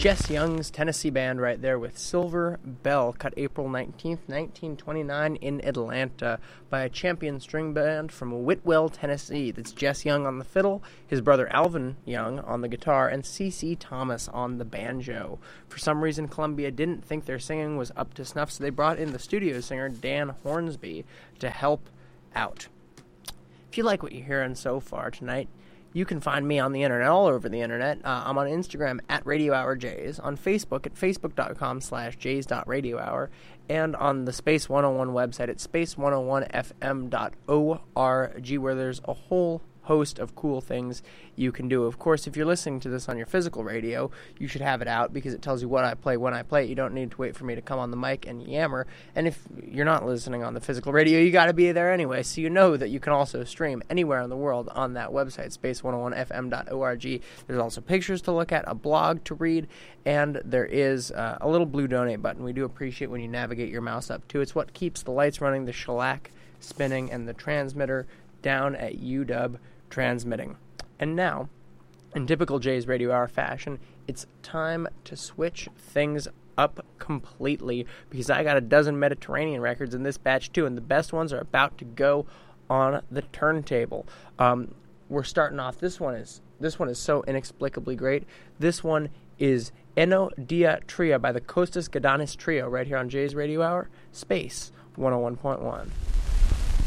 Jess Young's Tennessee Band right there with Silver Bell, cut April 19th, 1929 in Atlanta by a champion string band from Whitwell, Tennessee. That's Jess Young on the fiddle, his brother Alvin Young on the guitar, and C.C. Thomas on the banjo. For some reason, Columbia didn't think their singing was up to snuff, so they brought in the studio singer Dan Hornsby to help out. If you like what you're hearing so far tonight, you can find me on the internet, all over the internet. I'm on Instagram at Radio Hour Jays, on Facebook at facebook.com/jays.radiohour, and on the Space 101 website at space101fm.org, where there's a whole host of cool things you can do. Of course, if you're listening to this on your physical radio, you should have it out because it tells you what I play when I play it. You don't need to wait for me to come on the mic and yammer. And if you're not listening on the physical radio, you got to be there anyway, so you know that you can also stream anywhere in the world on that website, space101fm.org. There's also pictures to look at, a blog to read, and there is a little blue donate button. We do appreciate when you navigate your mouse up to. It's what keeps the lights running, the shellac spinning, and the transmitter down at UW transmitting. And now, in typical Jay's Radio Hour fashion, it's time to switch things up completely because I got a dozen Mediterranean records in this batch too, and the best ones are about to go on the turntable. We're starting off. This one is so inexplicably great. This one is Eno Dia Tria by the Costas Gadanis Trio right here on Jay's Radio Hour, Space 101.1.